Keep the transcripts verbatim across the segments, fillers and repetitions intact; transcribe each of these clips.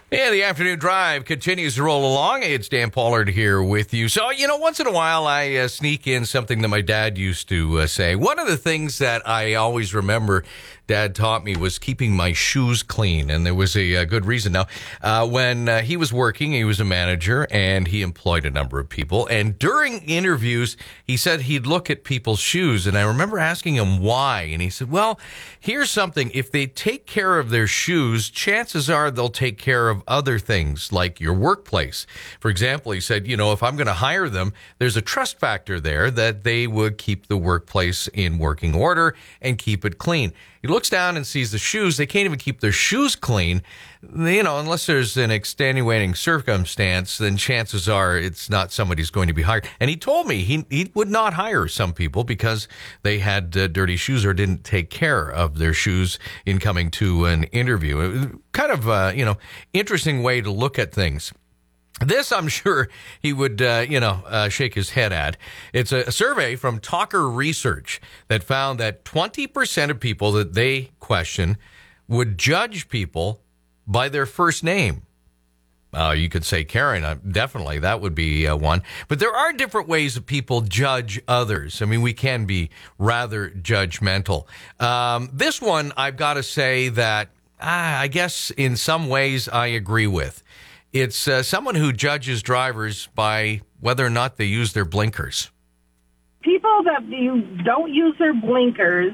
Yeah, the afternoon drive continues to roll along. It's Dan Pollard here with you. So, you know, once in a while I uh, sneak in something that my dad used to uh, say. One of the things that I always remember Dad taught me was keeping my shoes clean, and there was a, a good reason. Now, uh, when uh, he was working, he was a manager, and he employed a number of people, and during interviews, he said he'd look at people's shoes, and I remember asking him why, and he said, well, here's something. If they take care of their shoes, chances are they'll take care of other things, like your workplace. For example, he said, you know, if I'm going to hire them, there's a trust factor there that they would keep the workplace in working order and keep it clean. He looks down and sees the shoes. They can't even keep their shoes clean. You know, unless there's an extenuating circumstance, then chances are it's not somebody who's going to be hired. And he told me he he would not hire some people because they had uh, dirty shoes or didn't take care of their shoes in coming to an interview. It was kind of, uh, you know, interesting way to look at things. This, I'm sure he would, uh, you know, uh, shake his head at. It's a, a survey from Talker Research that found that twenty percent of people that they question would judge people by their first name. Uh, you could say Karen, uh, definitely, that would be uh, one. But there are different ways that people judge others. I mean, we can be rather judgmental. Um, this one, I've got to say that ah, I guess in some ways I agree with. It's uh, someone who judges drivers by whether or not they use their blinkers. People that you don't use their blinkers,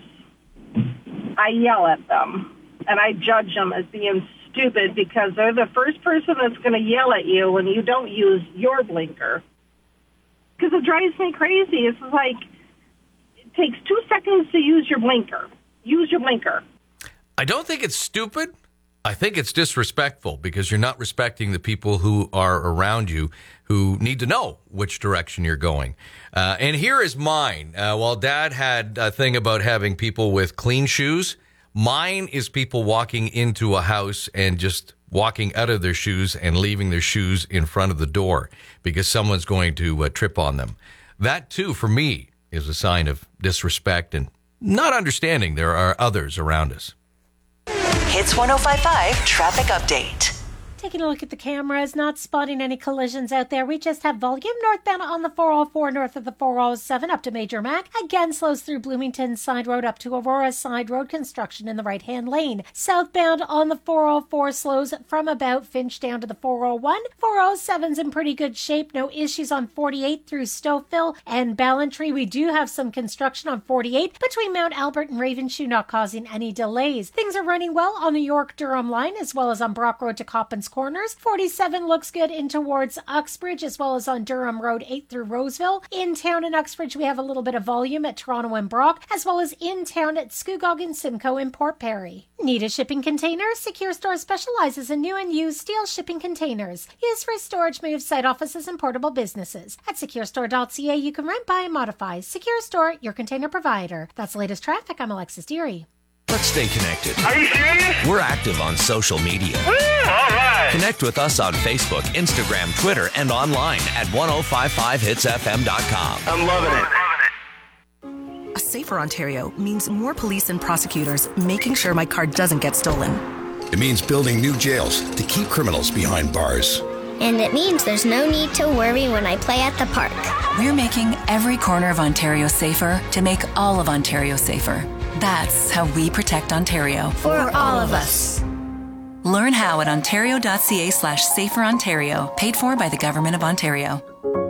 I yell at them, and I judge them as being stupid because they're the first person that's going to yell at you when you don't use your blinker. Because it drives me crazy. It's like, it takes two seconds to use your blinker. Use your blinker. I don't think it's stupid. I think it's disrespectful because you're not respecting the people who are around you who need to know which direction you're going. Uh, and here is mine. Uh, while Dad had a thing about having people with clean shoes, mine is people walking into a house and just walking out of their shoes and leaving their shoes in front of the door because someone's going to uh, trip on them. That, too, for me, is a sign of disrespect and not understanding there are others around us. Hits one oh five point five Traffic Update. Taking a look at the cameras, not spotting any collisions out there. We just have volume northbound on the four oh four north of the four oh seven up to Major Mac. Again, slows through Bloomington Side Road up to Aurora Side Road. Construction in the right-hand lane. Southbound on the four oh four slows from about Finch down to the four oh one. four oh seven's in pretty good shape. No issues on forty-eight through Stouffville and Ballantree. We do have some construction on forty-eight between Mount Albert and Ravenshoe, not causing any delays. Things are running well on the York-Durham line as well as on Brock Road to Coppins Corners. forty-seven looks good in towards Uxbridge as well as on Durham Road eight through Roseville. In town in Uxbridge we have a little bit of volume at Toronto and Brock as well as in town at Scugog and Simcoe in Port Perry. Need a shipping container? Secure Store specializes in new and used steel shipping containers used for storage, move, site offices and portable businesses. At secure store dot c a you can rent, buy and modify. Secure Store, your container provider. That's the latest traffic. I'm Alexis Deary. Let's stay connected. Are you serious? We're active on social media. Woo, all right. Connect with us on Facebook, Instagram, Twitter, and online at ten fifty-five hits f m dot com. I'm loving it. A safer Ontario means more police and prosecutors making sure my car doesn't get stolen. It means building new jails to keep criminals behind bars. And it means there's no need to worry when I play at the park. We're making every corner of Ontario safer to make all of Ontario safer. That's how we protect Ontario. For all of us. Learn how at ontario.ca slash safer Ontario. Paid for by the Government of Ontario.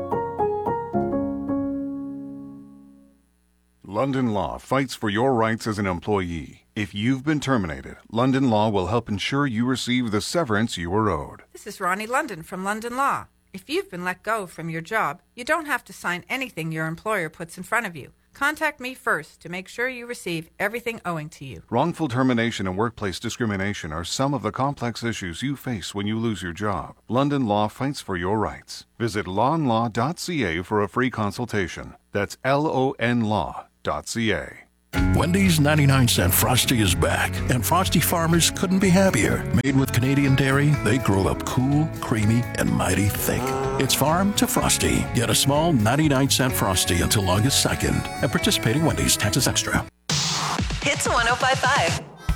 London Law fights for your rights as an employee. If you've been terminated, London Law will help ensure you receive the severance you were owed. This is Ronnie London from London Law. If you've been let go from your job, you don't have to sign anything your employer puts in front of you. Contact me first to make sure you receive everything owing to you. Wrongful termination and workplace discrimination are some of the complex issues you face when you lose your job. London Law fights for your rights. Visit law law dot c a for a free consultation. That's L O N law dot c a. Wendy's ninety-nine cent Frosty is back, and Frosty farmers couldn't be happier. Made with Canadian dairy, they grow up cool, creamy, and mighty thick. It's farm to Frosty. Get a small ninety-nine cent Frosty until August second at participating Wendy's. Taxes extra. Hits one oh five point five.